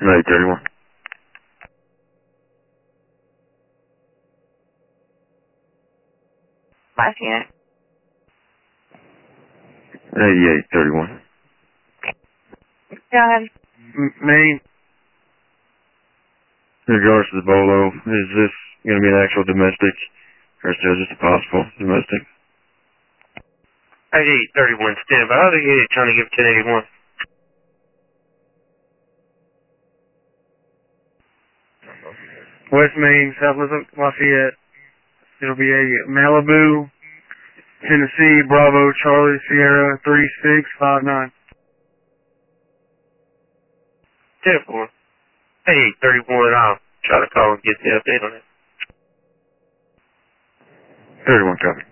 831. Last unit. 8831. Go ahead. Main. In regards to the Bolo, is this going to be an actual domestic, or is it just a possible domestic? 8831, stand by. The unit trying to give 1081. West Main, Southwest Lafayette. It'll be a Malibu, Tennessee, Bravo, Charlie, Sierra, 3659. 10-4. 8831, I'll try to call and get the update on it. 31 copy.